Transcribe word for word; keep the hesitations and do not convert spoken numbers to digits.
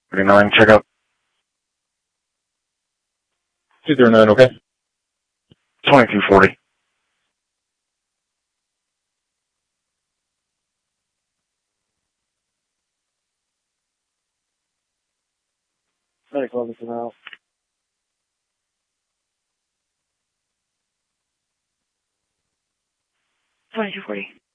thirty-nine, check out. two zero nine, okay. twenty-two forty. Medic eleven for now. twenty-two forty.